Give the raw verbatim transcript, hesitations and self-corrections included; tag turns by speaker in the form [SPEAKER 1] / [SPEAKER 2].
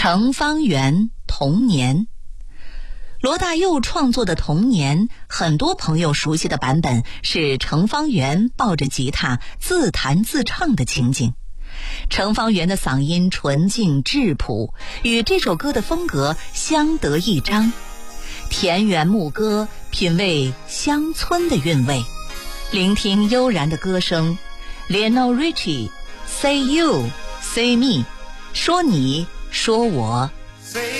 [SPEAKER 1] 程方圆童年。罗大佑创作的《童年》，很多朋友熟悉的版本是程方圆抱着吉他自弹自唱的情景。程方圆的嗓音纯净质朴，与这首歌的风格相得益彰。田园牧歌，品味乡村的韵味，聆听悠然的歌声。 Lionel Richie Say You Say Me， 说你说我。